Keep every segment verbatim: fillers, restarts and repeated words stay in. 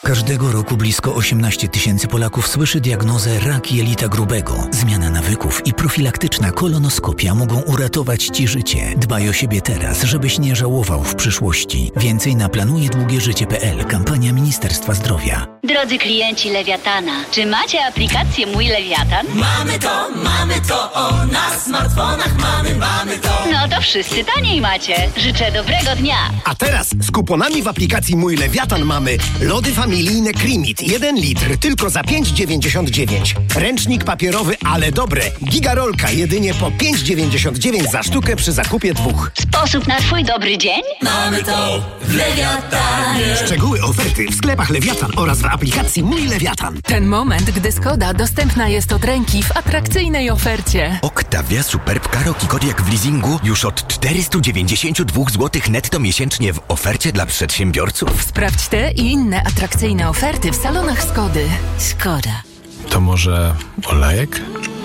Każdego roku blisko osiemnaście tysięcy Polaków słyszy diagnozę rak jelita grubego. Zmiana nawyków i profilaktyczna kolonoskopia mogą uratować Ci życie. Dbaj o siebie teraz, żebyś nie żałował w przyszłości. Więcej na planuje długie życie kropka pe el. Kampania Ministerstwa Zdrowia. Drodzy klienci Lewiatana, czy macie aplikację Mój Lewiatan? Mamy to, mamy to, o, na smartfonach mamy, mamy to. No to wszyscy taniej macie. Życzę dobrego dnia. A teraz z kuponami w aplikacji Mój Lewiatan mamy lody familijne Creamit jeden litr tylko za pięć dziewięćdziesiąt dziewięć. Ręcznik papierowy, ale dobre. Gigarolka jedynie po pięć dziewięćdziesiąt dziewięć za sztukę przy zakupie dwóch. Sposób na Twój dobry dzień? Mamy to w Lewiatanie. Szczegóły oferty w sklepach Lewiatan oraz w aplikacji Mój Lewiatan. Ten moment, gdy Skoda dostępna jest od ręki w atrakcyjnej ofercie. Octavia Superb Karoki Kodiaq w leasingu już od czterysta dziewięćdziesiąt dwa złote netto miesięcznie w ofercie dla przedsiębiorców. Sprawdź te i inne atrakcyjne oferty w salonach Skody. Skoda. To może olejek?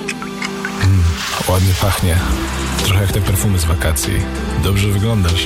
Mm, ładnie pachnie. Trochę jak te perfumy z wakacji. Dobrze wyglądasz.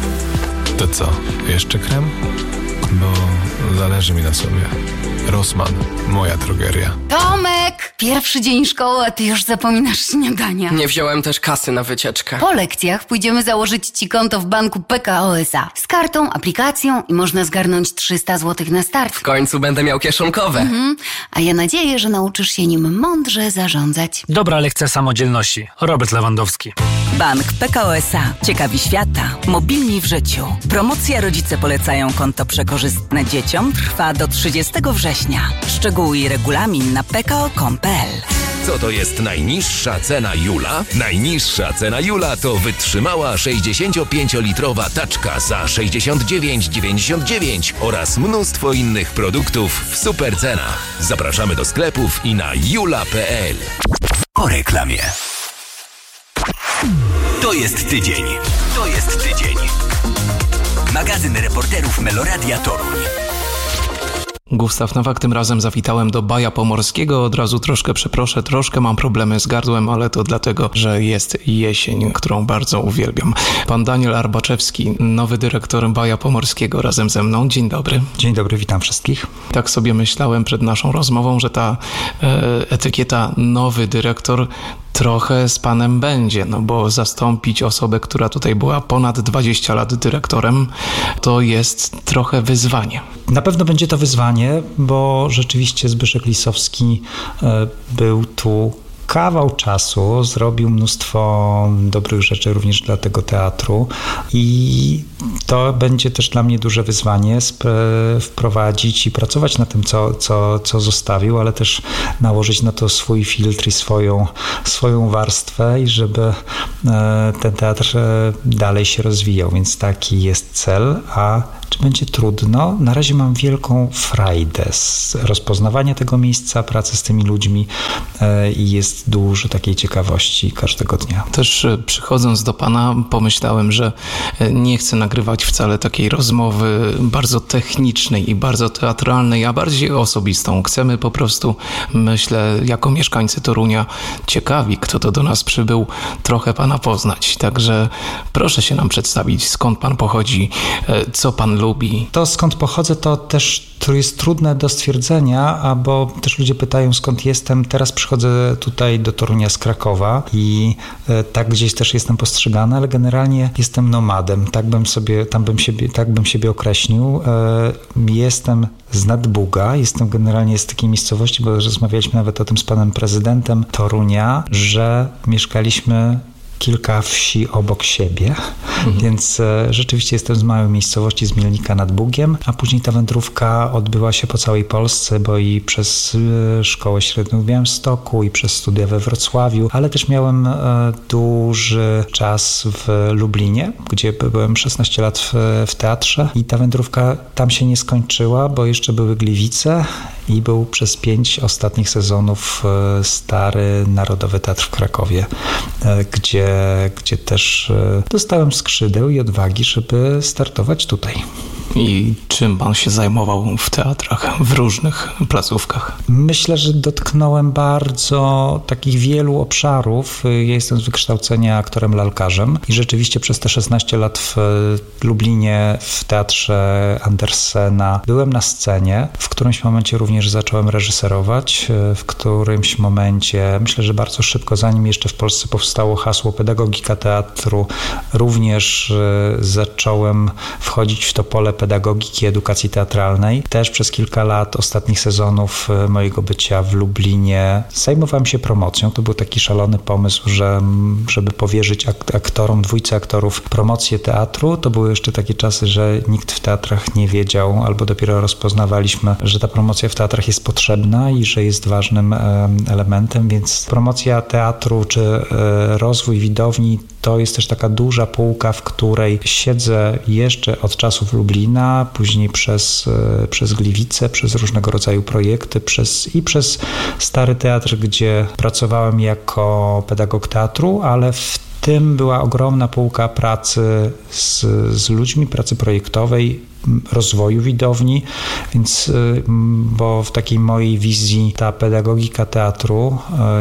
To co, jeszcze krem? Bo zależy mi na sobie. Rossmann, moja drogeria. Tomek! Pierwszy dzień szkoły, a ty już zapominasz śniadania. Nie wziąłem też kasy na wycieczkę. Po lekcjach pójdziemy założyć ci konto w banku P K O S A. Z kartą, aplikacją i można zgarnąć trzysta złotych na start. W końcu będę miał kieszonkowe. Mhm. A ja nadzieję, że nauczysz się nim mądrze zarządzać. Dobra lekcja samodzielności. Robert Lewandowski. Bank P K O S A. Ciekawi świata. Mobilni w życiu. Promocja Rodzice polecają konto przekorzystne dzieciom trwa do trzydziestego września. Szczegóły i regulamin na p k o kropka com kropka p l. Co to jest najniższa cena Jula? Najniższa cena Jula to wytrzymała sześćdziesięciopięciolitrowa taczka za sześćdziesiąt dziewięć dziewięćdziesiąt dziewięć oraz mnóstwo innych produktów w super cenach. Zapraszamy do sklepów i na jula kropka p l. Po reklamie. To jest tydzień. To jest tydzień. Magazyn reporterów Meloradia Toruń. Gustaw Nowak, tym razem zawitałem do Baja Pomorskiego. Od razu troszkę przeproszę, troszkę mam problemy z gardłem, ale to dlatego, że jest jesień, którą bardzo uwielbiam. Pan Daniel Arbaczewski, nowy dyrektor Baja Pomorskiego razem ze mną. Dzień dobry. Dzień dobry, witam wszystkich. Tak sobie myślałem przed naszą rozmową, że ta e, etykieta nowy dyrektor trochę z panem będzie, no bo zastąpić osobę, która tutaj była ponad dwadzieścia lat dyrektorem, to jest trochę wyzwanie. Na pewno będzie to wyzwanie, bo rzeczywiście Zbyszek Lisowski był tu kawał czasu, zrobił mnóstwo dobrych rzeczy również dla tego teatru i to będzie też dla mnie duże wyzwanie sp- wprowadzić i pracować na tym, co, co, co zostawił, ale też nałożyć na to swój filtr i swoją, swoją warstwę i żeby e, ten teatr e, dalej się rozwijał, więc taki jest cel, a czy będzie trudno? Na razie mam wielką frajdę z rozpoznawania tego miejsca, pracy z tymi ludźmi e, i jest dużo takiej ciekawości każdego dnia. Też przychodząc do pana pomyślałem, że nie chcę nagrywać wcale takiej rozmowy bardzo technicznej i bardzo teatralnej, a bardziej osobistą. Chcemy po prostu, myślę, jako mieszkańcy Torunia, ciekawi, kto to do nas przybył, trochę pana poznać. Także proszę się nam przedstawić, skąd pan pochodzi, co pan lubi. To, skąd pochodzę, to też to jest trudne do stwierdzenia, a bo też ludzie pytają, skąd jestem. Teraz przychodzę tutaj do Torunia z Krakowa i e, tak gdzieś też jestem postrzegany, ale generalnie jestem nomadem. Tak bym sobie, tam bym siebie, tak bym siebie określił. E, jestem z Nadbuga, jestem generalnie z takiej miejscowości, bo rozmawialiśmy nawet o tym z panem prezydentem Torunia, że mieszkaliśmy kilka wsi obok siebie, mhm. więc e, rzeczywiście jestem z małej miejscowości, z Mielnika nad Bugiem, a później ta wędrówka odbyła się po całej Polsce, bo i przez e, szkołę średnią w Białymstoku i przez studia we Wrocławiu, ale też miałem e, duży czas w Lublinie, gdzie byłem szesnaście lat w, w teatrze i ta wędrówka tam się nie skończyła, bo jeszcze były Gliwice i był przez pięć ostatnich sezonów e, Stary Narodowy Teatr w Krakowie, e, gdzie gdzie też dostałem skrzydeł i odwagi, żeby startować tutaj. i czym pan się zajmował w teatrach, w różnych placówkach? Myślę, że dotknąłem bardzo takich wielu obszarów. Ja jestem z wykształcenia aktorem lalkarzem i rzeczywiście przez te szesnaście lat w Lublinie w Teatrze Andersena byłem na scenie. W którymś momencie również zacząłem reżyserować. W którymś momencie, myślę, że bardzo szybko, zanim jeszcze w Polsce powstało hasło pedagogika teatru, również zacząłem wchodzić w to pole pedagogiki, edukacji teatralnej. Też przez kilka lat ostatnich sezonów mojego bycia w Lublinie zajmowałem się promocją. To był taki szalony pomysł, że żeby powierzyć aktorom, dwójce aktorów promocję teatru. To były jeszcze takie czasy, że nikt w teatrach nie wiedział, albo dopiero rozpoznawaliśmy, że ta promocja w teatrach jest potrzebna i że jest ważnym elementem, więc promocja teatru czy rozwój widowni to jest też taka duża półka, w której siedzę jeszcze od czasów Lublina, później przez, przez Gliwice, przez różnego rodzaju projekty przez, i przez Stary Teatr, gdzie pracowałem jako pedagog teatru, ale w tym była ogromna półka pracy z, z ludźmi, pracy projektowej, rozwoju widowni, więc bo w takiej mojej wizji ta pedagogika teatru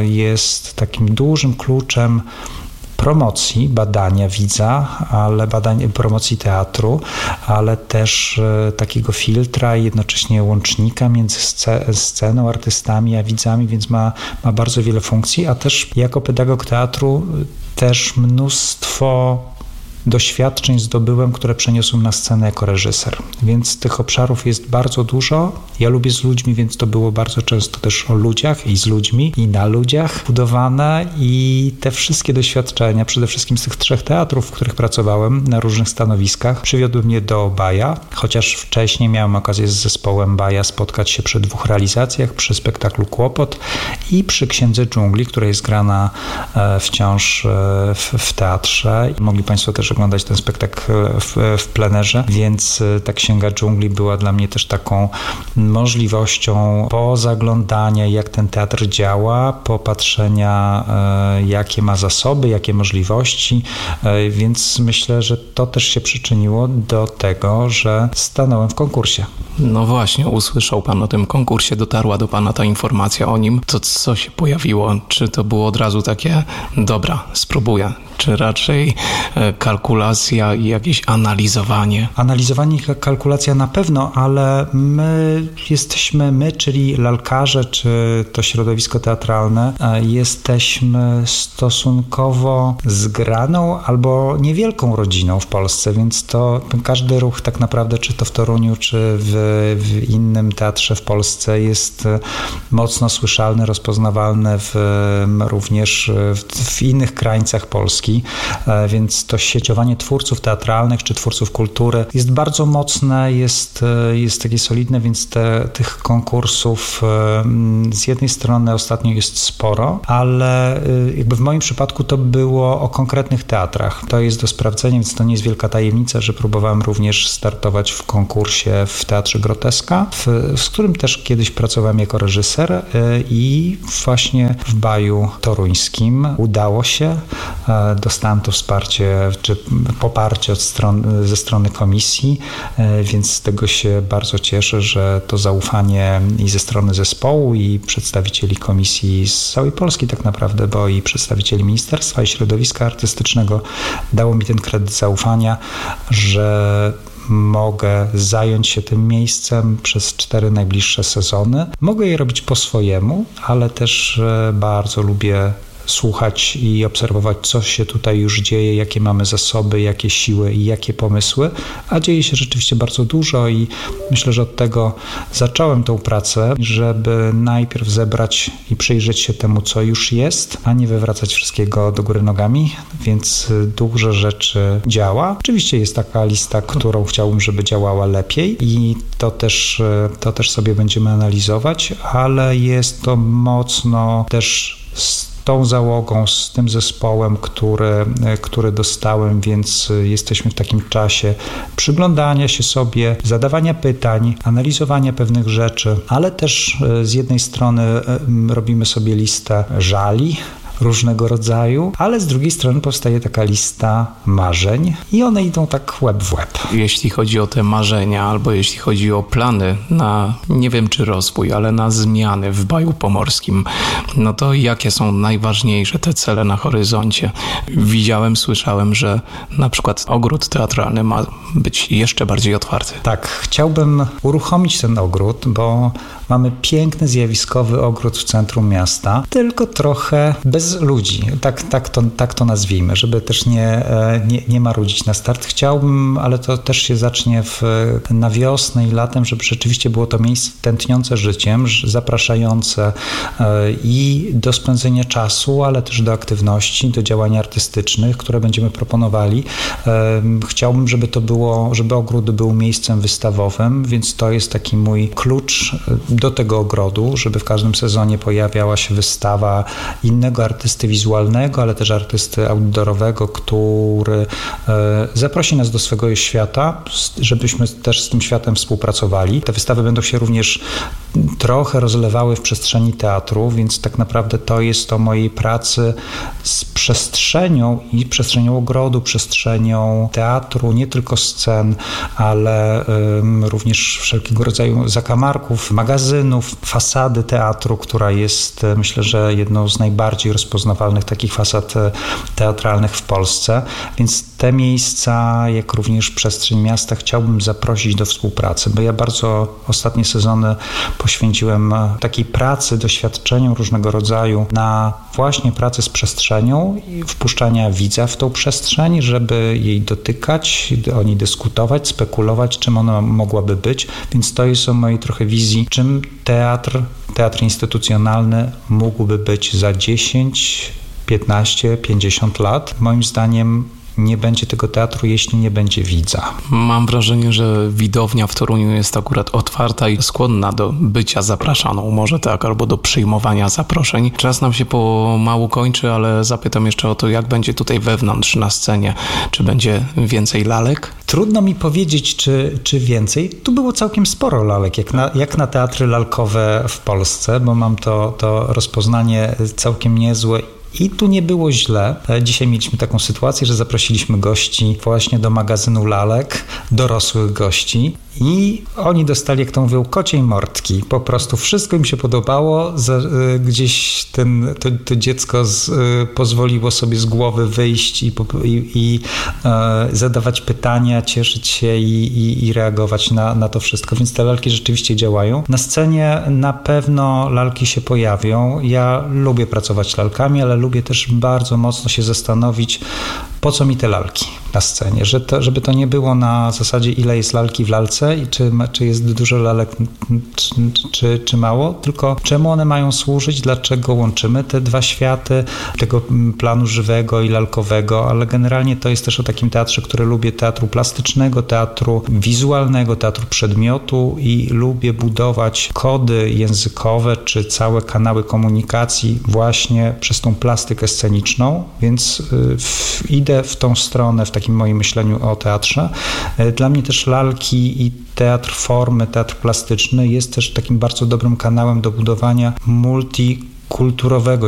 jest takim dużym kluczem promocji, badania widza, ale badania, promocji teatru, ale też e, takiego filtra i jednocześnie łącznika między sce, sceną, artystami a widzami, więc ma, ma bardzo wiele funkcji, a też jako pedagog teatru też mnóstwo doświadczeń zdobyłem, które przeniosłem na scenę jako reżyser. Więc tych obszarów jest bardzo dużo. Ja lubię z ludźmi, więc to było bardzo często też o ludziach i z ludźmi i na ludziach budowane i te wszystkie doświadczenia, przede wszystkim z tych trzech teatrów, w których pracowałem na różnych stanowiskach, przywiodły mnie do Baja, chociaż wcześniej miałem okazję z zespołem Baja spotkać się przy dwóch realizacjach, przy spektaklu Kłopot i przy Księdze Dżungli, która jest grana wciąż w, w teatrze. Mogli Państwo też oglądać ten spektakl w, w plenerze, więc ta Księga Dżungli była dla mnie też taką możliwością pozaglądania, jak ten teatr działa, popatrzenia, jakie ma zasoby, jakie możliwości, więc myślę, że to też się przyczyniło do tego, że stanąłem w konkursie. No właśnie, usłyszał Pan o tym konkursie, dotarła do Pana ta informacja o nim. To co się pojawiło? Czy to było od razu takie, dobra, spróbuję? Czy raczej kalkulacja i jakieś analizowanie? Analizowanie i kalkulacja na pewno, ale my jesteśmy, my, czyli lalkarze, czy to środowisko teatralne, jesteśmy stosunkowo zgraną albo niewielką rodziną w Polsce, więc to każdy ruch tak naprawdę, czy to w Toruniu, czy w, w innym teatrze w Polsce jest mocno słyszalny, rozpoznawalny w, również w, w innych krańcach Polski. Więc to sieciowanie twórców teatralnych czy twórców kultury jest bardzo mocne, jest, jest takie solidne, więc te, tych konkursów z jednej strony ostatnio jest sporo, ale jakby w moim przypadku to było o konkretnych teatrach. To jest do sprawdzenia, więc to nie jest wielka tajemnica, że próbowałem również startować w konkursie w Teatrze Groteska, w, z którym też kiedyś pracowałem jako reżyser i właśnie w Baju Toruńskim udało się. Dostałem to wsparcie, czy poparcie od stron, ze strony komisji, więc z tego się bardzo cieszę, że to zaufanie i ze strony zespołu, i przedstawicieli komisji z całej Polski tak naprawdę, bo i przedstawicieli ministerstwa i środowiska artystycznego dało mi ten kredyt zaufania, że mogę zająć się tym miejscem przez cztery najbliższe sezony. Mogę je robić po swojemu, ale też bardzo lubię słuchać i obserwować, co się tutaj już dzieje, jakie mamy zasoby, jakie siły i jakie pomysły, a dzieje się rzeczywiście bardzo dużo i myślę, że od tego zacząłem tą pracę, żeby najpierw zebrać i przyjrzeć się temu, co już jest, a nie wywracać wszystkiego do góry nogami, więc dużo rzeczy działa. Oczywiście jest taka lista, którą chciałbym, żeby działała lepiej i to też, to też sobie będziemy analizować, ale jest to mocno też z tą załogą, z tym zespołem, który, który dostałem, więc jesteśmy w takim czasie przyglądania się sobie, zadawania pytań, analizowania pewnych rzeczy, ale też z jednej strony robimy sobie listę żali, różnego rodzaju, ale z drugiej strony powstaje taka lista marzeń i one idą tak łeb w łeb. Jeśli chodzi o te marzenia, albo jeśli chodzi o plany na, nie wiem czy rozwój, ale na zmiany w Baju Pomorskim, no to jakie są najważniejsze te cele na horyzoncie? Widziałem, słyszałem, że na przykład ogród teatralny ma być jeszcze bardziej otwarty. Tak, chciałbym uruchomić ten ogród, bo mamy piękny, zjawiskowy ogród w centrum miasta, tylko trochę bez ludzi, tak, tak, to, tak to nazwijmy, żeby też nie, nie, nie marudzić na start. Chciałbym, ale to też się zacznie w, na wiosnę i latem, żeby rzeczywiście było to miejsce tętniące życiem, zapraszające i do spędzenia czasu, ale też do aktywności, do działań artystycznych, które będziemy proponowali. Chciałbym, żeby to było, żeby ogród był miejscem wystawowym, więc to jest taki mój klucz do tego ogrodu, żeby w każdym sezonie pojawiała się wystawa innego artysty wizualnego, ale też artysty outdoorowego, który zaprosi nas do swego świata, żebyśmy też z tym światem współpracowali. Te wystawy będą się również trochę rozlewały w przestrzeni teatru, więc tak naprawdę to jest o mojej pracy z przestrzenią i przestrzenią ogrodu, przestrzenią teatru, nie tylko scen, ale um, również wszelkiego rodzaju zakamarków, magazynów, fasady teatru, która jest, myślę, że jedną z najbardziej rozpoznawalnych takich fasad teatralnych w Polsce, więc te miejsca, jak również przestrzeń miasta chciałbym zaprosić do współpracy, bo ja bardzo ostatnie sezony poświęciłem takiej pracy, doświadczeniom różnego rodzaju na właśnie pracę z przestrzenią i wpuszczania widza w tą przestrzeń, żeby jej dotykać, o niej dyskutować, spekulować, czym ona mogłaby być, więc to jest o mojej trochę wizji, czym teatr, teatr instytucjonalny mógłby być za dziesięć, piętnaście, pięćdziesiąt lat. Moim zdaniem nie będzie tego teatru, jeśli nie będzie widza. Mam wrażenie, że widownia w Toruniu jest akurat otwarta i skłonna do bycia zapraszaną, może tak, albo do przyjmowania zaproszeń. Czas nam się pomału kończy, ale zapytam jeszcze o to, jak będzie tutaj wewnątrz na scenie. Czy będzie więcej lalek? Trudno mi powiedzieć, czy, czy więcej. Tu było całkiem sporo lalek, jak na, jak na teatry lalkowe w Polsce, bo mam to, to rozpoznanie całkiem niezłe. I tu nie było źle. Dzisiaj mieliśmy taką sytuację, że zaprosiliśmy gości właśnie do magazynu lalek, dorosłych gości i oni dostali, jak to mówią, kociej mordki. Po prostu wszystko im się podobało. Gdzieś ten, to, to dziecko z, pozwoliło sobie z głowy wyjść i, i, i e, zadawać pytania, cieszyć się i, i, i reagować na, na to wszystko. Więc te lalki rzeczywiście działają. Na scenie na pewno lalki się pojawią. Ja lubię pracować lalkami, ale lubię też bardzo mocno się zastanowić, po co mi te lalki na scenie, że to, żeby to nie było na zasadzie, ile jest lalki w lalce i czy, czy jest dużo lalek, czy, czy, czy mało, tylko czemu one mają służyć, dlaczego łączymy te dwa światy, tego planu żywego i lalkowego, ale generalnie to jest też o takim teatrze, który lubię, teatru plastycznego, teatru wizualnego, teatru przedmiotu i lubię budować kody językowe, czy całe kanały komunikacji właśnie przez tą plastykę sceniczną, więc w, idę w tą stronę w takim moim myśleniu o teatrze. Dla mnie też lalki i teatr formy, teatr plastyczny jest też takim bardzo dobrym kanałem do budowania multikulturowego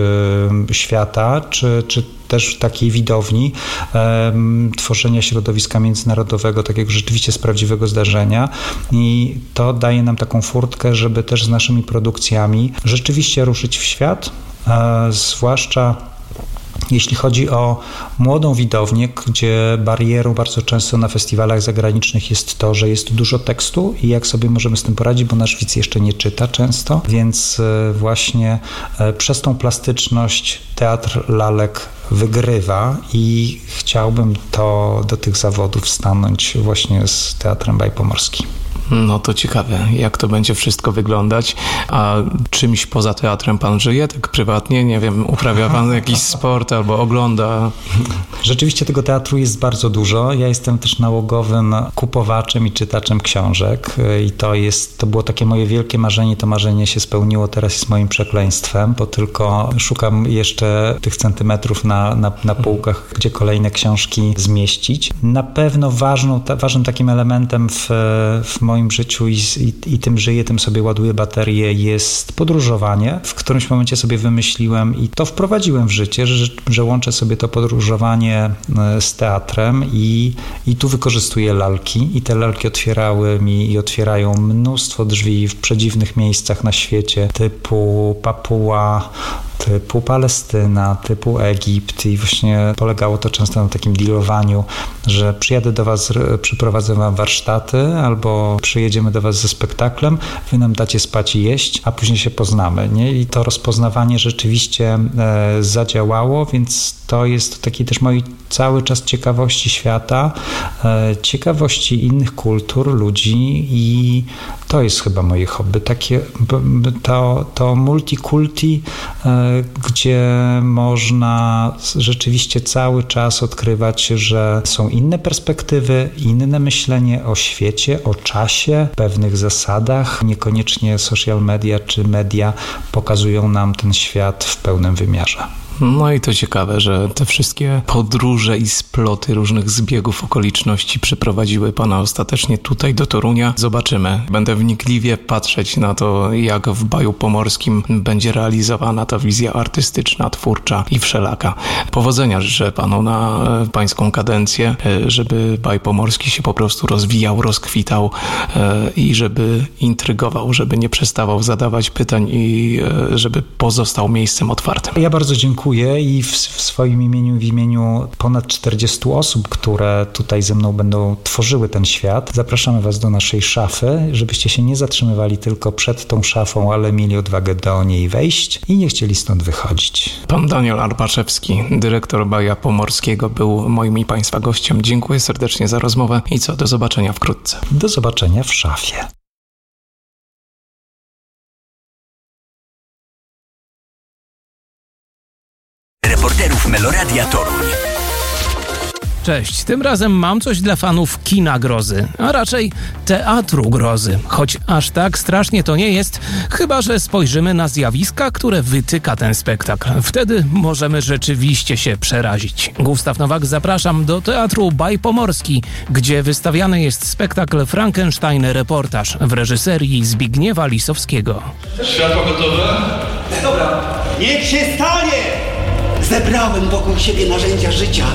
świata, czy, czy też takiej widowni, um, tworzenia środowiska międzynarodowego, takiego rzeczywiście z prawdziwego zdarzenia i to daje nam taką furtkę, żeby też z naszymi produkcjami rzeczywiście ruszyć w świat, e, zwłaszcza jeśli chodzi o młodą widownię, gdzie barierą bardzo często na festiwalach zagranicznych jest to, że jest dużo tekstu i jak sobie możemy z tym poradzić, bo nasz widz jeszcze nie czyta często, więc właśnie przez tą plastyczność teatr lalek wygrywa i chciałbym to do tych zawodów stanąć właśnie z Teatrem Baj Pomorski. No to ciekawe, jak to będzie wszystko wyglądać. A czymś poza teatrem pan żyje? Tak prywatnie? Nie wiem, uprawia pan jakiś sport albo ogląda? Rzeczywiście tego teatru jest bardzo dużo. Ja jestem też nałogowym kupowaczem i czytaczem książek i to jest, to było takie moje wielkie marzenie. To marzenie się spełniło, teraz jest moim przekleństwem, bo tylko szukam jeszcze tych centymetrów na, na, na półkach, gdzie kolejne książki zmieścić. Na pewno ważną, ta, ważnym takim elementem w, w moim moim życiu i, i, i tym żyję, tym sobie ładuję baterię, jest podróżowanie. W którymś momencie sobie wymyśliłem i to wprowadziłem w życie, że, że łączę sobie to podróżowanie z teatrem i, i tu wykorzystuję lalki i te lalki otwierały mi i otwierają mnóstwo drzwi w przedziwnych miejscach na świecie, typu Papua, typu Palestyna, typu Egipt i właśnie polegało to często na takim dealowaniu, że przyjadę do was, przyprowadzę wam warsztaty albo przyjedziemy do was ze spektaklem, wy nam dacie spać i jeść, a później się poznamy, nie? I to rozpoznawanie rzeczywiście e, zadziałało, więc to jest taki też mój cały czas ciekawości świata, e, ciekawości innych kultur, ludzi i to jest chyba moje hobby, takie to, to multikulti, e, gdzie można rzeczywiście cały czas odkrywać, że są inne perspektywy, inne myślenie o świecie, o czasie, pewnych zasadach. Niekoniecznie social media czy media pokazują nam ten świat w pełnym wymiarze. No i to ciekawe, że te wszystkie podróże i sploty różnych zbiegów okoliczności przyprowadziły pana ostatecznie tutaj do Torunia. Zobaczymy. Będę wnikliwie patrzeć na to, jak w Baju Pomorskim będzie realizowana ta wizja artystyczna, twórcza i wszelaka. Powodzenia życzę panu na pańską kadencję, żeby Baj Pomorski się po prostu rozwijał, rozkwitał i żeby intrygował, żeby nie przestawał zadawać pytań i żeby pozostał miejscem otwartym. Ja bardzo dziękuję. I w, w swoim imieniu, w imieniu ponad czterdziestu osób, które tutaj ze mną będą tworzyły ten świat, zapraszamy was do naszej szafy, żebyście się nie zatrzymywali tylko przed tą szafą, ale mieli odwagę do niej wejść i nie chcieli stąd wychodzić. Pan Daniel Arpaszewski, dyrektor Baja Pomorskiego, był moim i państwa gościem. Dziękuję serdecznie za rozmowę i co, do zobaczenia wkrótce. Do zobaczenia w szafie. Reporterów Meloradia Toruń. Cześć, tym razem mam coś dla fanów kina grozy, a raczej teatru grozy, choć aż tak strasznie to nie jest, chyba że spojrzymy na zjawiska, które wytyka ten spektakl. Wtedy możemy rzeczywiście się przerazić. Gustaw Nowak, zapraszam do Teatru Baj Pomorski, gdzie wystawiany jest spektakl Frankenstein Reportaż w reżyserii Zbigniewa Lisowskiego. Światło gotowe? Dobra, niech się stanie! Zebrałem wokół siebie narzędzia życia,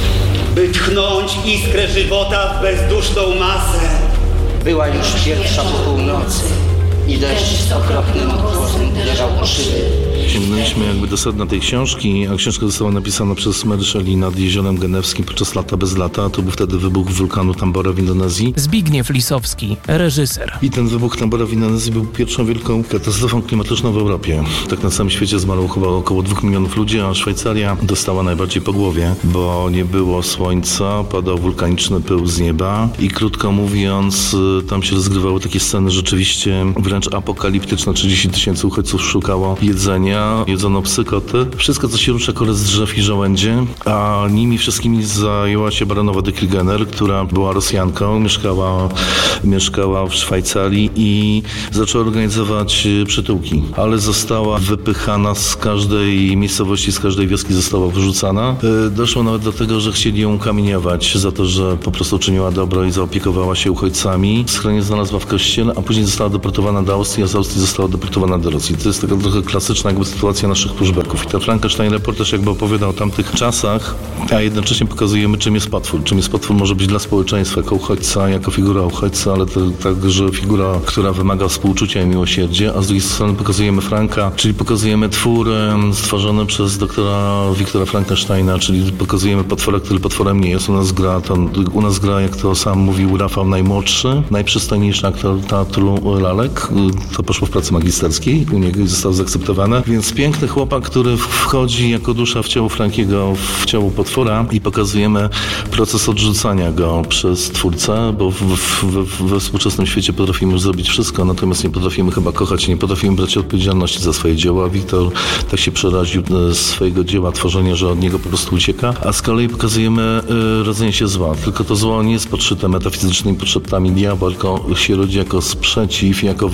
by tchnąć iskrę żywota w bezduszną masę. Była już pierwsza po północy i deszcz z okropnym odgłosem uderzał o szyby. Sięgnęliśmy jakby do sedna tej książki, a książka została napisana przez Mary Shelley nad Jeziorem Genewskim podczas Lata bez lata. To był wtedy wybuch wulkanu Tambora w Indonezji. Zbigniew Lisowski, reżyser. I ten wybuch Tambora w Indonezji był pierwszą wielką katastrofą klimatyczną w Europie. Tak na całym świecie zmarło chyba około dwóch milionów ludzi, a Szwajcaria dostała najbardziej po głowie, bo nie było słońca, padał wulkaniczny pył z nieba i krótko mówiąc, tam się rozgrywały takie sceny rzeczywiście wręcz apokaliptyczne. trzydzieści tysięcy uchodźców szukało jedzenia, jedzono psy, koty. Wszystko, co się rusza, kole z drzew i żołędzie, a nimi wszystkimi zajęła się baronowa de Kligener, która była Rosjanką, mieszkała, mieszkała w Szwajcarii i zaczęła organizować przytułki, ale została wypychana z każdej miejscowości, z każdej wioski została wyrzucana. Doszło nawet do tego, że chcieli ją kamieniować za to, że po prostu czyniła dobro i zaopiekowała się uchodźcami. Schronienie znalazła w kościele, a później została deportowana do Austrii, a z Austrii została deportowana do Rosji. To jest taka trochę klasyczna jakby sytuacja naszych pushbacków. I ten Frankenstein Reportaż jakby opowiadał o tamtych czasach, a jednocześnie pokazujemy, czym jest potwór. Czym jest potwór może być dla społeczeństwa, jako uchodźca, jako figura uchodźcy, ale to także figura, która wymaga współczucia i miłosierdzia, a z drugiej strony pokazujemy Franka, czyli pokazujemy twór stworzony przez doktora Wiktora Frankensteina, czyli pokazujemy potwora, który potworem nie jest. U nas gra, to, u nas gra, jak to sam mówił Rafał, najmłodszy, najprzystojniejszy aktor teatru lalek. To poszło w pracy magisterskiej, u niego zostało zaakceptowane. Więc piękny chłopak, który wchodzi jako dusza w ciało Frankiego, w ciało potwora i pokazujemy proces odrzucania go przez twórcę, bo w, w, w, we współczesnym świecie potrafimy już zrobić wszystko, natomiast nie potrafimy chyba kochać, nie potrafimy brać odpowiedzialności za swoje dzieła. Wiktor tak się przeraził swojego dzieła, tworzenia, że od niego po prostu ucieka, a z kolei pokazujemy y, rodzenie się zła. Tylko to zło nie jest podszyte metafizycznymi potrzebami diabła, tylko się rodzi jako sprzeciw, jako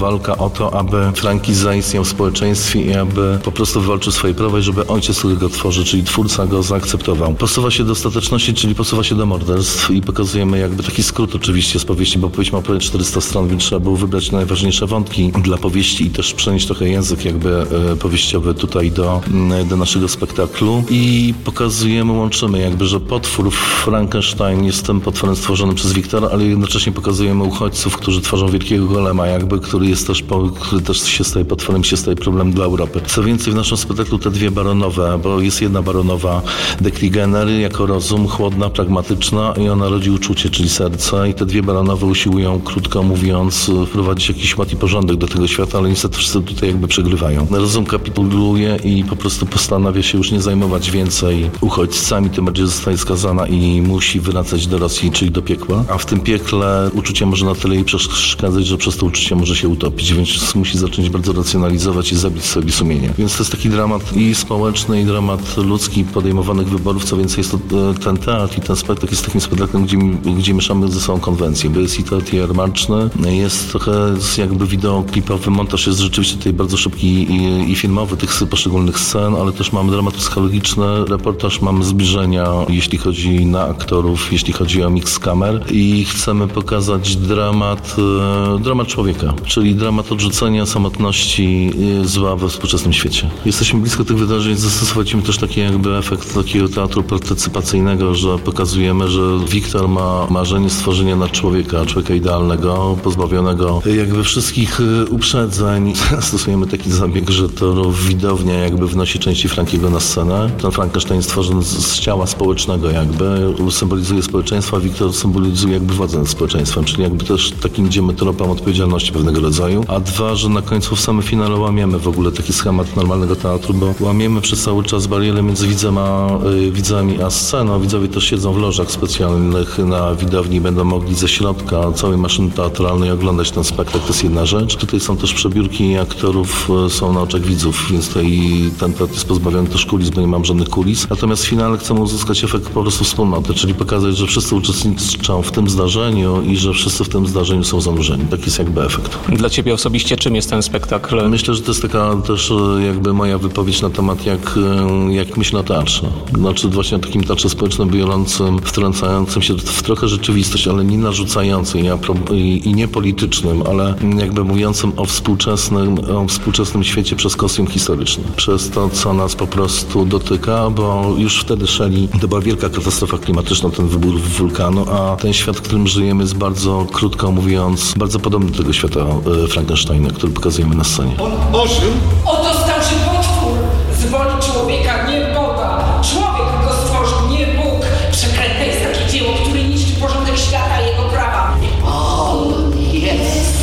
walka o to, aby Franki zaistniał w społeczeństwie i aby po prostu wywalczył swoje prawa i żeby ojciec, który go tworzy, czyli twórca, go zaakceptował. Posuwa się do ostateczności, czyli posuwa się do morderstw i pokazujemy jakby taki skrót oczywiście z powieści, bo powieść ma prawie czterysta stron, więc trzeba było wybrać najważniejsze wątki dla powieści i też przenieść trochę język jakby e, powieściowy tutaj do, do naszego spektaklu i pokazujemy, łączymy jakby, że potwór Frankenstein jest tym potworem stworzonym przez Wiktora, ale jednocześnie pokazujemy uchodźców, którzy tworzą wielkiego golema jakby, który jest też, po, który też się staje potworem, się staje problemem dla Europy. Co więcej, w naszym spektaklu te dwie baronowe, bo jest jedna baronowa de Kligener jako rozum, chłodna, pragmatyczna i ona rodzi uczucie, czyli serce i te dwie baronowe usiłują, krótko mówiąc, wprowadzić jakiś ład i porządek do tego świata, ale niestety wszyscy tutaj jakby przegrywają. Rozum kapituluje i po prostu postanawia się już nie zajmować więcej uchodźcami, tym bardziej zostaje skazana i musi wracać do Rosji, czyli do piekła, a w tym piekle uczucie może na tyle jej przeszkadzać, że przez to uczucie może się utopić, więc musi zacząć bardzo racjonalizować i zabić sobie sumienie. Więc to jest taki dramat i społeczny, i dramat ludzki podejmowanych wyborów, co więcej jest to ten teatr i ten spektakl jest takim spektaklem, gdzie, gdzie mieszamy ze sobą konwencje, bo jest i teatr jarmarczny, jest trochę jakby wideoklipowy, montaż jest rzeczywiście tutaj bardzo szybki i, i filmowy tych poszczególnych scen, ale też mamy dramat psychologiczny, reportaż mamy zbliżenia, jeśli chodzi na aktorów, jeśli chodzi o mix kamer i chcemy pokazać dramat, e, dramat człowieka, czyli dramat odrzucenia, samotności, e, zła we współczesnym świecie. Jesteśmy blisko tych wydarzeń, zastosowaliśmy też taki jakby efekt takiego teatru partycypacyjnego, że pokazujemy, że Wiktor ma marzenie stworzenia nad człowieka, człowieka idealnego, pozbawionego jakby wszystkich uprzedzeń. Stosujemy taki zabieg, że to widownia jakby wnosi części Frankiego na scenę. Ten Frankenstein stworzony z, z ciała społecznego jakby, symbolizuje społeczeństwo, a Wiktor symbolizuje jakby władzę nad społeczeństwem, czyli jakby też takim idziemy tropem odpowiedzialności pewnego rodzaju. A dwa, że na końcu w samym finale łamiemy w ogóle taki schemat normalnego teatru, bo łamiemy przez cały czas barierę między widzem a, y, widzami a sceną. Widzowie też siedzą w lożach specjalnych na widowni, będą mogli ze środka całej maszyny teatralnej oglądać ten spektakl, to jest jedna rzecz. Tutaj są też przebiórki aktorów, y, są na oczach widzów, więc tutaj ten teatr jest pozbawiony też kulis, bo nie mam żadnych kulis. Natomiast w finale chcemy uzyskać efekt po prostu wspólnoty, czyli pokazać, że wszyscy uczestniczą w tym zdarzeniu i że wszyscy w tym zdarzeniu są zanurzeni. Taki jest jakby efekt. Dla ciebie osobiście czym jest ten spektakl? Myślę, że to jest taka też jakby moja wypowiedź na temat, jak, jak myślę o teatrze. Znaczy właśnie o takim teatrze społecznym, biorącym, wtrącającym się w trochę rzeczywistość, ale nie narzucającym i, i nie politycznym, ale jakby mówiącym o współczesnym, o współczesnym świecie przez kostium historyczny. Przez to, co nas po prostu dotyka, bo już wtedy szeli, to była wielka katastrofa klimatyczna, ten wybuch wulkanu, a ten świat, w którym żyjemy, jest bardzo, krótko mówiąc, bardzo podobny do tego świata Frankensteina, który pokazujemy na scenie. On ożył? Oto stał się potwór z woli człowieka, nie Boga. Człowiek go stworzył, nie Bóg. Przeklęte jest takie dzieło, które niszczy porządek świata i jego prawa. On jest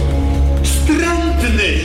wstrętny.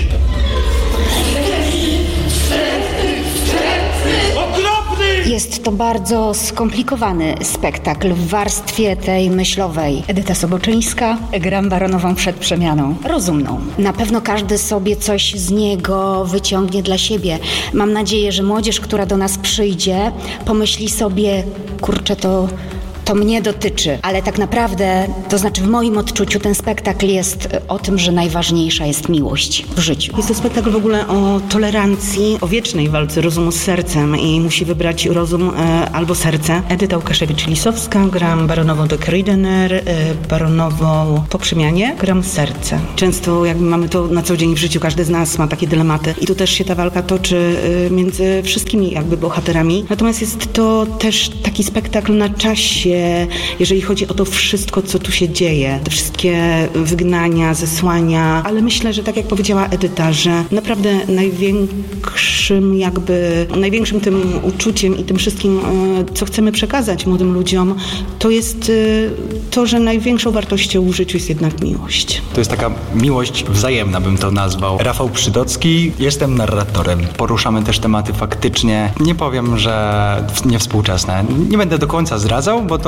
Jest to bardzo skomplikowany spektakl w warstwie tej myślowej. Edyta Soboczyńska, gram baronową przed przemianą. Rozumną. Na pewno każdy sobie coś z niego wyciągnie dla siebie. Mam nadzieję, że młodzież, która do nas przyjdzie, pomyśli sobie, kurczę, to... To mnie dotyczy, ale tak naprawdę, to znaczy w moim odczuciu ten spektakl jest o tym, że najważniejsza jest miłość w życiu. Jest to spektakl w ogóle o tolerancji, o wiecznej walce rozumu z sercem i musi wybrać rozum e, albo serce. Edyta Łukaszewicz-Lisowska, gram baronową de Kridener, e, baronową po przemianie, gram serce. Często jakby mamy to na co dzień w życiu, każdy z nas ma takie dylematy i tu też się ta walka toczy e, między wszystkimi jakby bohaterami. Natomiast jest to też taki spektakl na czasie, jeżeli chodzi o to wszystko, co tu się dzieje, te wszystkie wygnania, zesłania, ale myślę, że tak jak powiedziała Edyta, że naprawdę największym jakby, największym tym uczuciem i tym wszystkim, co chcemy przekazać młodym ludziom, to jest to, że największą wartością w życiu jest jednak miłość. To jest taka miłość wzajemna, bym to nazwał. Rafał Przydocki, jestem narratorem. Poruszamy też tematy faktycznie, nie powiem, że niewspółczesne. Nie będę do końca zdradzał, bo to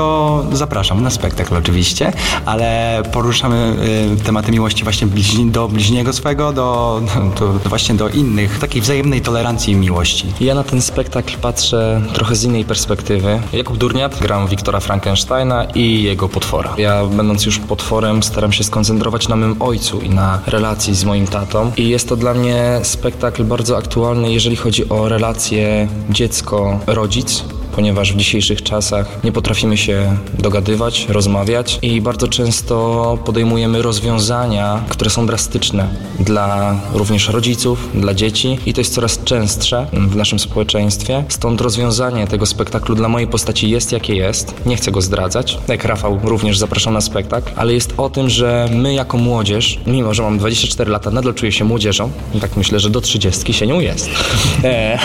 to zapraszam na spektakl oczywiście, ale poruszamy y, tematy miłości właśnie bliźni, do bliźniego swego, do, do, do właśnie do innych, takiej wzajemnej tolerancji i miłości. Ja na ten spektakl patrzę trochę z innej perspektywy. Jakub Durniat, gram Wiktora Frankensteina i jego potwora. Ja, będąc już potworem, staram się skoncentrować na mym ojcu i na relacji z moim tatą. I jest to dla mnie spektakl bardzo aktualny, jeżeli chodzi o relację dziecko-rodzic, ponieważ w dzisiejszych czasach nie potrafimy się dogadywać, rozmawiać i bardzo często podejmujemy rozwiązania, które są drastyczne dla również rodziców, dla dzieci i to jest coraz częstsze w naszym społeczeństwie. Stąd rozwiązanie tego spektaklu dla mojej postaci jest jakie jest. Nie chcę go zdradzać. Jak Rafał również zapraszam na spektakl, ale jest o tym, że my jako młodzież, mimo że mam dwadzieścia cztery lata, nadal czuję się młodzieżą. Tak myślę, że do trzydziestki się nią jest. e,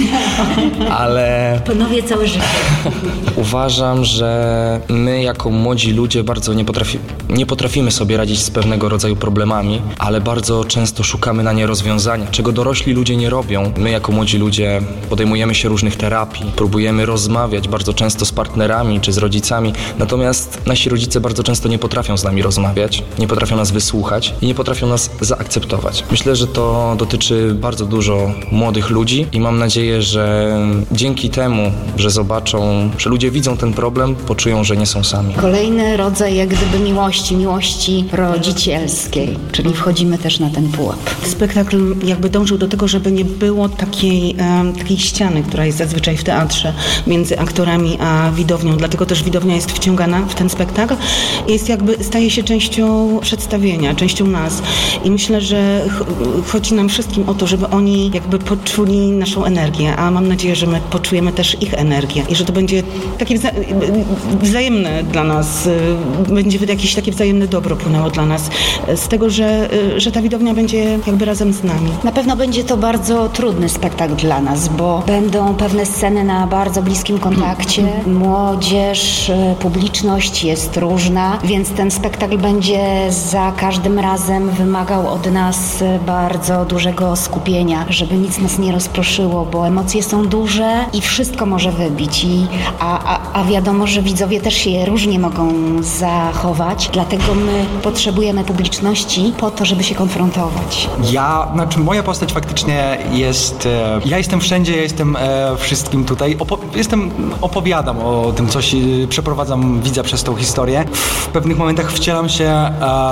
ale... Panowie całe życie. Uważam, że my jako młodzi ludzie bardzo nie, potrafi, nie potrafimy sobie radzić z pewnego rodzaju problemami, ale bardzo często szukamy na nie rozwiązania, czego dorośli ludzie nie robią. My jako młodzi ludzie podejmujemy się różnych terapii, próbujemy rozmawiać bardzo często z partnerami czy z rodzicami, natomiast nasi rodzice bardzo często nie potrafią z nami rozmawiać, nie potrafią nas wysłuchać i nie potrafią nas zaakceptować. Myślę, że to dotyczy bardzo dużo młodych ludzi i mam nadzieję, że dzięki temu, że zobaczą, że ludzie widzą ten problem, poczują, że nie są sami. Kolejny rodzaj jak gdyby miłości, miłości rodzicielskiej, czyli wchodzimy też na ten pułap. Spektakl jakby dążył do tego, żeby nie było takiej, e, takiej ściany, która jest zazwyczaj w teatrze między aktorami a widownią, dlatego też widownia jest wciągana w ten spektakl. Jest jakby, staje się częścią przedstawienia, częścią nas i myślę, że ch- chodzi nam wszystkim o to, żeby oni jakby poczuli naszą energię, a mam nadzieję, że my poczujemy też ich energię i że to będzie takie wza- wzajemne dla nas, będzie jakieś takie wzajemne dobro płynęło dla nas z tego, że, że ta widownia będzie jakby razem z nami. Na pewno będzie to bardzo trudny spektakl dla nas, bo będą pewne sceny na bardzo bliskim kontakcie. Młodzież, publiczność jest różna, więc ten spektakl będzie za każdym razem wymagał od nas bardzo dużego skupienia, żeby nic nas nie rozproszyło, bo emocje są duże i wszystko może wybić. I, a, a, a wiadomo, że widzowie też się różnie mogą zachować, dlatego my potrzebujemy publiczności po to, żeby się konfrontować. Ja, znaczy moja postać faktycznie jest, e, ja jestem wszędzie, ja jestem e, wszystkim tutaj, Opo- jestem, opowiadam o tym, co się, przeprowadzam, widzę przez tą historię. W pewnych momentach wcielam się e,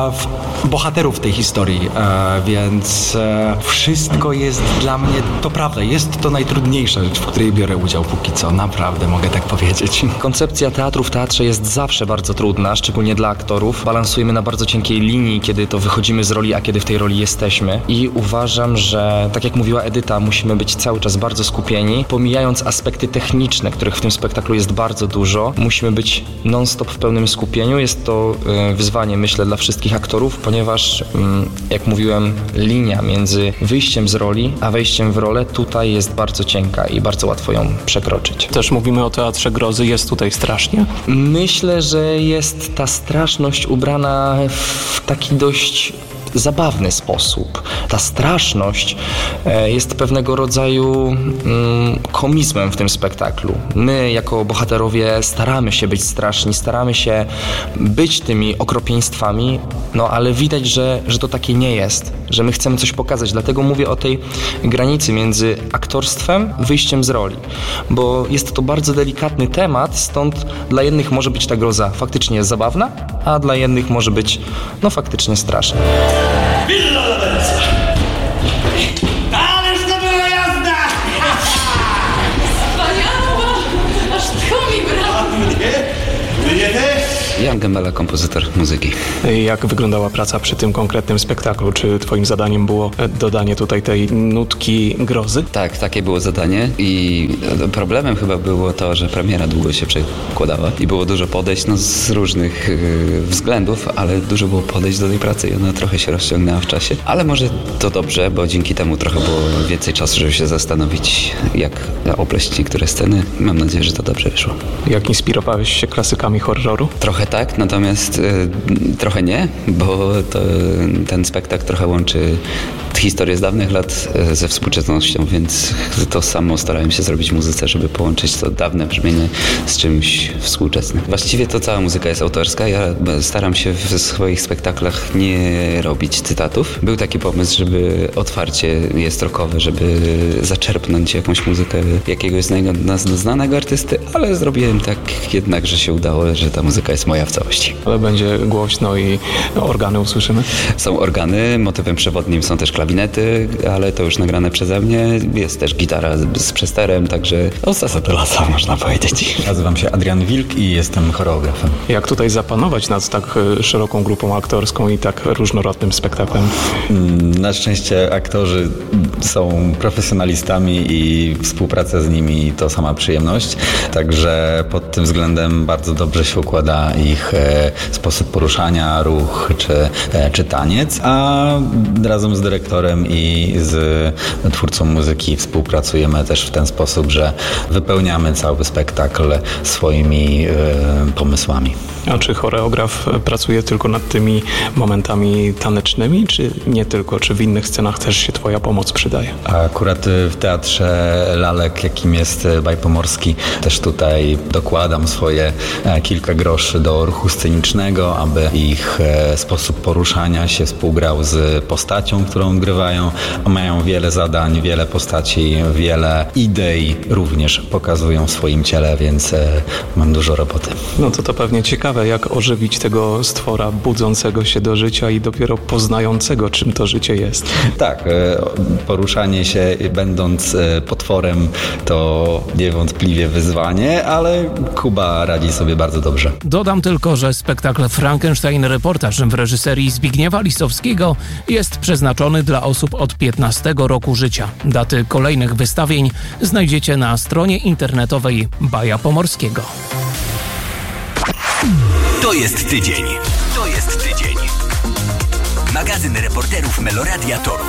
w bohaterów tej historii, e, więc e, wszystko jest dla mnie, to prawda, jest to najtrudniejsza rzecz, w której biorę udział póki co, naprawdę mogę tak powiedzieć. Koncepcja teatru w teatrze jest zawsze bardzo trudna, szczególnie dla aktorów. Balansujemy na bardzo cienkiej linii, kiedy to wychodzimy z roli, a kiedy w tej roli jesteśmy. I uważam, że tak jak mówiła Edyta, musimy być cały czas bardzo skupieni, pomijając aspekty techniczne, których w tym spektaklu jest bardzo dużo. Musimy być non-stop w pełnym skupieniu. Jest to y, wyzwanie, myślę, dla wszystkich aktorów, ponieważ, y, jak mówiłem, linia między wyjściem z roli, a wejściem w rolę tutaj jest bardzo cienka i bardzo łatwo ją przekroczyć. Też mówimy o teatrze grozy, jest tutaj strasznie? Myślę, że jest ta straszność ubrana w taki dość zabawny sposób. Ta straszność jest pewnego rodzaju mm, komizmem w tym spektaklu. My jako bohaterowie staramy się być straszni, staramy się być tymi okropieństwami, no ale widać, że, że to takie nie jest, że my chcemy coś pokazać. Dlatego mówię o tej granicy między aktorstwem, wyjściem z roli, bo jest to bardzo delikatny temat, stąd dla jednych może być ta groza faktycznie zabawna, a dla innych może być no faktycznie straszna. Villa Lorenza! Ależ to była jazda! Wspaniała! Aż tchu mi brało! Mnie? Mnie też? Jan Gębela, kompozytor muzyki. Jak wyglądała praca przy tym konkretnym spektaklu? Czy twoim zadaniem było dodanie tutaj tej nutki grozy? Tak, takie było zadanie i problemem chyba było to, że premiera długo się przekładała i było dużo podejść no, z różnych yy, względów, ale dużo było podejść do tej pracy i ona trochę się rozciągnęła w czasie. Ale może to dobrze, bo dzięki temu trochę było więcej czasu, żeby się zastanowić, jak opleść niektóre sceny. Mam nadzieję, że to dobrze wyszło. Jak inspirowałeś się klasykami horroru? Trochę tak, natomiast y, trochę nie, bo to, ten spektakl trochę łączy historię z dawnych lat ze współczesnością, więc to samo starałem się zrobić w muzyce, żeby połączyć to dawne brzmienie z czymś współczesnym. Właściwie to cała muzyka jest autorska. Ja staram się w swoich spektaklach nie robić cytatów. Był taki pomysł, żeby otwarcie jest rockowe, żeby zaczerpnąć jakąś muzykę jakiegoś znanego artysty, ale zrobiłem tak jednak, że się udało, że ta muzyka jest moja w całości. Ale będzie głośno i organy usłyszymy? Są organy, motywem przewodnim są też klawinety, ale to już nagrane przeze mnie. Jest też gitara z przesterem, także od lasa do lasa można powiedzieć. Nazywam się Adrian Wilk i jestem choreografem. Jak tutaj zapanować nad tak szeroką grupą aktorską i tak różnorodnym spektaklem? Na szczęście aktorzy są profesjonalistami i współpraca z nimi to sama przyjemność, także pod tym względem bardzo dobrze się układa ich e, sposób poruszania, ruch czy, e, czy taniec, a razem z dyrektorem i z twórcą muzyki współpracujemy też w ten sposób, że wypełniamy cały spektakl swoimi e, pomysłami. A czy choreograf pracuje tylko nad tymi momentami tanecznymi, czy nie tylko? Czy w innych scenach też się twoja pomoc przydaje? Akurat w Teatrze Lalek, jakim jest Baj Pomorski, też tutaj dokładam swoje kilka groszy do ruchu scenicznego, aby ich sposób poruszania się współgrał z postacią, którą odgrywają. Mają wiele zadań, wiele postaci, wiele idei również pokazują w swoim ciele, więc mam dużo roboty. No to to pewnie ciekawe, jak ożywić tego stwora budzącego się do życia i dopiero poznającego, czym to życie jest. Tak, poruszanie się będąc potworem to niewątpliwie wyzwanie, ale Kuba radzi sobie bardzo dobrze. Dodam tylko, że spektakl Frankenstein Reportaż w reżyserii Zbigniewa Lisowskiego jest przeznaczony dla osób od piętnastego roku życia. Daty kolejnych wystawień znajdziecie na stronie internetowej Baja Pomorskiego. To jest tydzień. To jest tydzień. Magazyn reporterów Meloradia Toruń.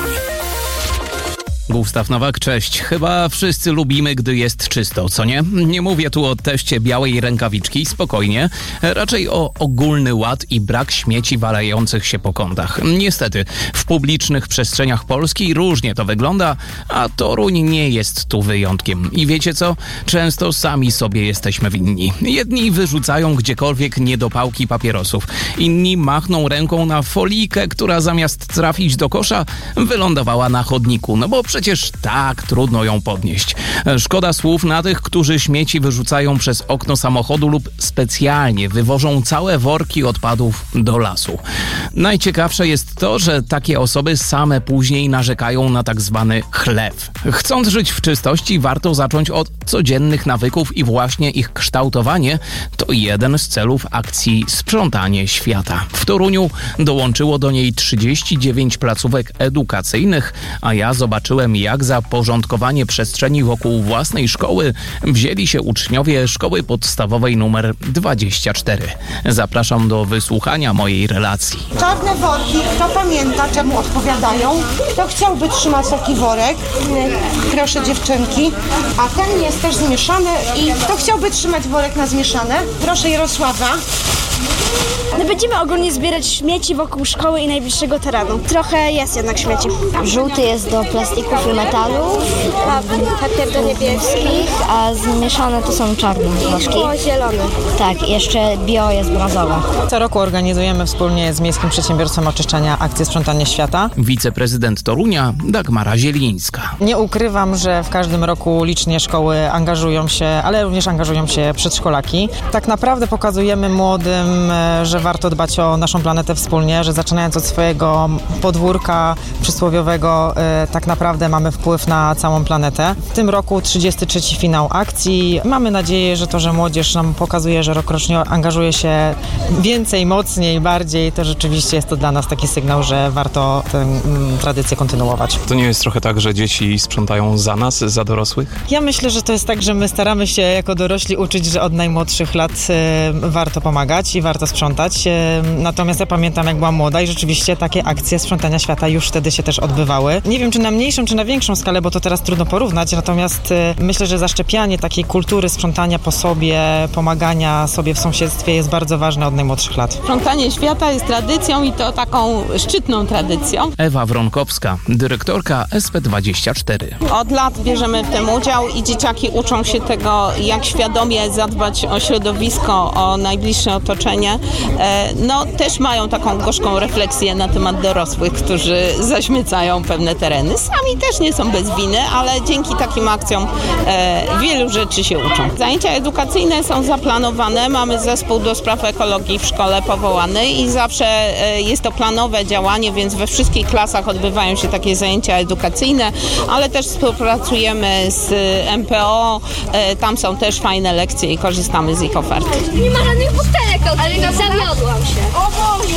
Gustaw Nowak, cześć. Chyba wszyscy lubimy, gdy jest czysto, co nie? Nie mówię tu o teście białej rękawiczki, spokojnie. Raczej o ogólny ład i brak śmieci walejących się po kątach. Niestety, w publicznych przestrzeniach Polski różnie to wygląda, a Toruń nie jest tu wyjątkiem. I wiecie co? Często sami sobie jesteśmy winni. Jedni wyrzucają gdziekolwiek niedopałki papierosów, inni machną ręką na folijkę, która zamiast trafić do kosza, wylądowała na chodniku, no bo przecież tak trudno ją podnieść. Szkoda słów na tych, którzy śmieci wyrzucają przez okno samochodu lub specjalnie wywożą całe worki odpadów do lasu. Najciekawsze jest to, że takie osoby same później narzekają na tak zwany chlew. Chcąc żyć w czystości, warto zacząć od codziennych nawyków i właśnie ich kształtowanie to jeden z celów akcji Sprzątanie Świata. W Toruniu dołączyło do niej trzydzieści dziewięć placówek edukacyjnych, a ja zobaczyłem, jak za porządkowanie przestrzeni wokół własnej szkoły wzięli się uczniowie szkoły podstawowej nr dwadzieścia cztery. Zapraszam do wysłuchania mojej relacji. Czarne worki, kto pamięta, czemu odpowiadają? Kto chciałby trzymać taki worek? Proszę dziewczynki. A ten jest też zmieszany i kto chciałby trzymać worek na zmieszane? Proszę Jarosława. No będziemy ogólnie zbierać śmieci wokół szkoły i najbliższego terenu. Trochę jest jednak śmieci. Żółty jest do plastików i metalu, a papier do niebieskich, a zmieszane to są czarne worki. O, zielony. Tak, jeszcze bio jest brązowe. Co roku organizujemy wspólnie z Miejskim Przedsiębiorstwem Oczyszczania akcję Sprzątanie Świata. Wiceprezydent Torunia Dagmara Zielińska. Nie ukrywam, że w każdym roku licznie szkoły angażują się, ale również angażują się przedszkolaki. Tak naprawdę pokazujemy młodym, że warto dbać o naszą planetę wspólnie, że zaczynając od swojego podwórka przysłowiowego tak naprawdę mamy wpływ na całą planetę. W tym roku trzydziesty trzeci finał akcji. Mamy nadzieję, że to, że młodzież nam pokazuje, że rokrocznie angażuje się więcej, mocniej, bardziej, to rzeczywiście jest to dla nas taki sygnał, że warto tę mm, tradycję kontynuować. To nie jest trochę tak, że dzieci sprzątają za nas, za dorosłych? Ja myślę, że to jest tak, że my staramy się jako dorośli uczyć, że od najmłodszych lat y, warto pomagać i warto to sprzątać. E, natomiast ja pamiętam, jak byłam młoda i rzeczywiście takie akcje sprzątania świata już wtedy się też odbywały. Nie wiem, czy na mniejszą, czy na większą skalę, bo to teraz trudno porównać, natomiast e, myślę, że zaszczepianie takiej kultury sprzątania po sobie, pomagania sobie w sąsiedztwie jest bardzo ważne od najmłodszych lat. Sprzątanie świata jest tradycją i to taką szczytną tradycją. Ewa Wronkowska, dyrektorka S P dwadzieścia cztery. Od lat bierzemy w tym udział i dzieciaki uczą się tego, jak świadomie zadbać o środowisko, o najbliższe otoczenie. No też mają taką gorzką refleksję na temat dorosłych, którzy zaśmiecają pewne tereny. Sami też nie są bez winy, ale dzięki takim akcjom wielu rzeczy się uczą. Zajęcia edukacyjne są zaplanowane. Mamy zespół do spraw ekologii w szkole powołany i zawsze jest to planowe działanie, więc we wszystkich klasach odbywają się takie zajęcia edukacyjne, ale też współpracujemy z M P O. Tam są też fajne lekcje i korzystamy z ich oferty. Nie ma żadnych butelek, ale zawiodłam się. O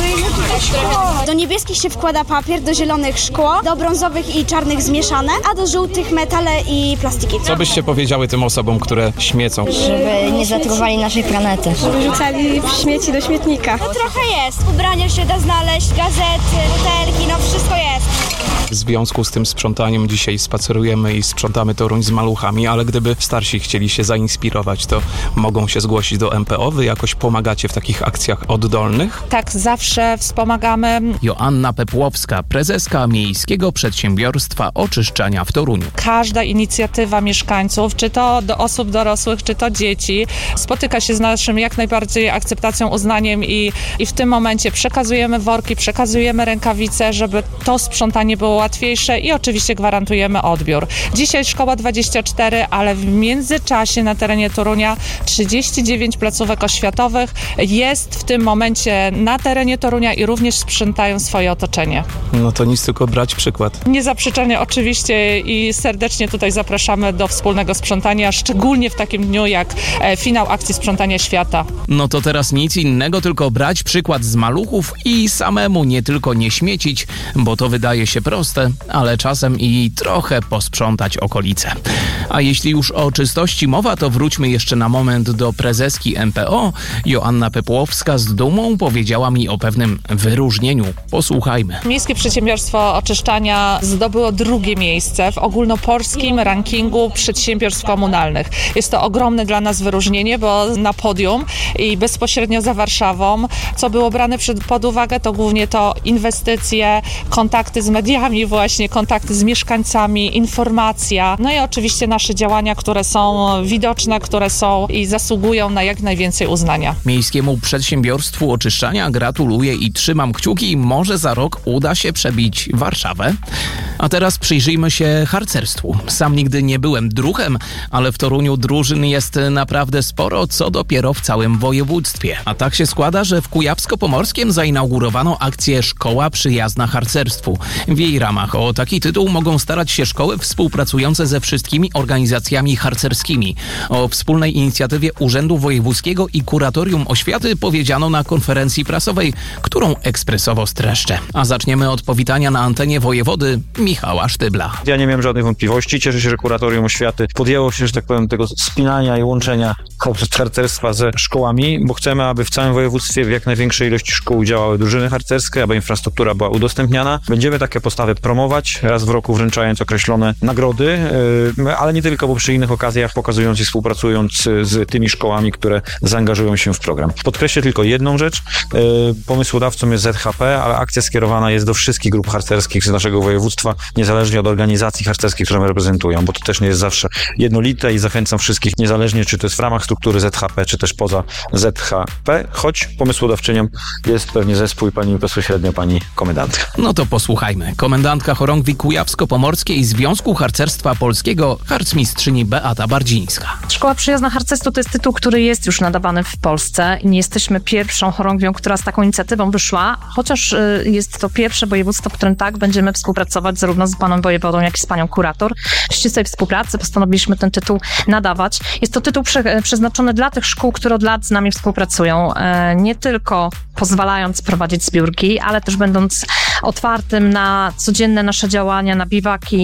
Boże, do niebieskich się wkłada papier, do zielonych szkło, do brązowych i czarnych zmieszane, a do żółtych metale i plastiki. Co byście powiedziały tym osobom, które śmiecą? Żeby nie zatrowali naszej planety. Żeby rzucali śmieci do śmietnika. No trochę jest. Ubrania się da znaleźć, gazety, butelki, no wszystko jest. W związku z tym sprzątaniem dzisiaj spacerujemy i sprzątamy Toruń z maluchami, ale gdyby starsi chcieli się zainspirować, to mogą się zgłosić do M P O. Wy jakoś pomagacie w takich akcjach oddolnych? Tak, zawsze wspomagamy. Joanna Pepłowska, prezeska Miejskiego Przedsiębiorstwa Oczyszczania w Toruniu. Każda inicjatywa mieszkańców, czy to do osób dorosłych, czy to dzieci, spotyka się z naszym jak najbardziej akceptacją, uznaniem i, i w tym momencie przekazujemy worki, przekazujemy rękawice, żeby to sprzątanie było łatwiejsze i oczywiście gwarantujemy odbiór. Dzisiaj szkoła dwadzieścia cztery, ale w międzyczasie na terenie Torunia trzydzieści dziewięć placówek oświatowych jest w tym momencie na terenie Torunia i również sprzątają swoje otoczenie. No to nic, tylko brać przykład. Niezaprzeczenie oczywiście i serdecznie tutaj zapraszamy do wspólnego sprzątania, szczególnie w takim dniu jak e, finał akcji sprzątania świata. No to teraz nic innego, tylko brać przykład z maluchów i samemu nie tylko nie śmiecić, bo to wydaje się proste, ale czasem i trochę posprzątać okolice. A jeśli już o czystości mowa, to wróćmy jeszcze na moment do prezeski M P O. Joanna Pepłowska z dumą powiedziała mi o pewnym wyróżnieniu. Posłuchajmy. Miejskie Przedsiębiorstwo Oczyszczania zdobyło drugie miejsce w ogólnopolskim rankingu przedsiębiorstw komunalnych. Jest to ogromne dla nas wyróżnienie, bo na podium i bezpośrednio za Warszawą, co było brane pod uwagę, to głównie to inwestycje, kontakty z mediami właśnie, kontakty z mieszkańcami, informacja, no i oczywiście nasze działania, które są widoczne, które są i zasługują na jak najwięcej uznania. Miejskiemu Przedsiębiorstwu Oczyszczania gratuluję i trzymam kciuki, może za rok uda się przebić Warszawę. A teraz przyjrzyjmy się harcerstwu. Sam nigdy nie byłem druhem, ale w Toruniu drużyn jest naprawdę sporo, co dopiero w całym województwie. A tak się składa, że w Kujawsko-Pomorskiem zainaugurowano akcję Szkoła Przyjazna Harcerstwu. W jej ramach o taki tytuł mogą starać się szkoły współpracujące ze wszystkimi organizacjami harcerskimi. O wspólnej inicjatywie Urzędu Wojewódzkiego i Kuratorium Oświaty powiedziano na konferencji prasowej, którą ekspresowo streszczę. A zaczniemy od powitania na antenie wojewody Michała Sztybla. Ja nie miałem żadnych wątpliwości. Cieszę się, że Kuratorium Oświaty podjęło się, że tak powiem, tego spinania i łączenia harcerstwa ze szkołami, bo chcemy, aby w całym województwie w jak największej ilości szkół działały drużyny harcerskie, aby infrastruktura była udostępniana. Będziemy takie postawy promować, raz w roku wręczając określone nagrody, ale nie tylko, bo przy innych okazjach pokazując i współpracując z tymi szkołami, które zaangażują się w program. Podkreślę tylko jedną rzecz. Pomysłodawcą jest Z H P, ale akcja skierowana jest do wszystkich grup harcerskich z naszego województwa, niezależnie od organizacji harcerskich, które reprezentują, bo to też nie jest zawsze jednolite i zachęcam wszystkich, niezależnie czy to jest w ramach struktury Z H P, czy też poza Z H P, choć pomysłodawczynią jest pewnie zespół i pani bezpośrednio pani komendantka. No to posłuchajmy. Komendantka Chorągwi Kujawsko-Pomorskiej Związku Harcerstwa Polskiego, harcmistrzyni Beata Bardzińska. Szkoła Przyjazna Harcerstwu to jest tytuł, który jest już nadawany w Polsce i nie jesteśmy pierwszą chorągwią, która z taką inicjatywą wyszła, chociaż jest to pierwsze województwo, w którym tak będziemy współpracować zarówno z panem wojewodą, jak i z panią kurator. W ścisłej współpracy postanowiliśmy ten tytuł nadawać. Jest to tytuł prze, przeznaczony dla tych szkół, które od lat z nami współpracują, nie tylko pozwalając prowadzić zbiórki, ale też będąc otwartym na codzienne nasze działania, na biwaki,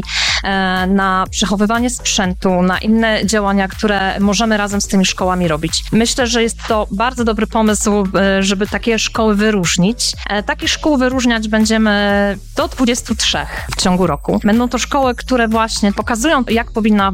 e, na przechowywanie sprzętu, na inne działania, które możemy razem z tymi szkołami robić. Myślę, że jest to bardzo dobry pomysł, e, żeby takie szkoły wyróżnić. E, takich szkół wyróżniać będziemy do dwudziestu trzech w ciągu roku. Będą to szkoły, które właśnie pokazują, jak powinna